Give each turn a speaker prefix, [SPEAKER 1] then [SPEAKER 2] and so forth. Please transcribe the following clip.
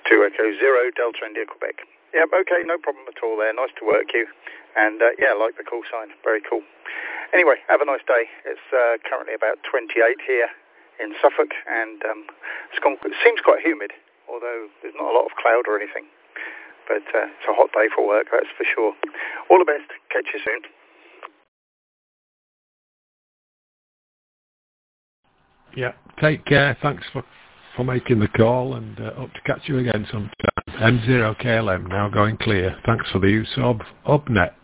[SPEAKER 1] 2 Echo 0 Delta India Quebec. Yep, okay, no problem at all there. Nice to work you. And yeah, like the call sign. Very cool. Anyway, have a nice day. It's currently about 28 here in Suffolk, and it seems quite humid, although there's not a lot of cloud or anything. But it's a hot day for work, that's for sure. All the best. Catch you soon.
[SPEAKER 2] Yeah, take care. Thanks for making the call, and hope to catch you again sometime. M0KLM now going clear. Thanks for the use of UpNet.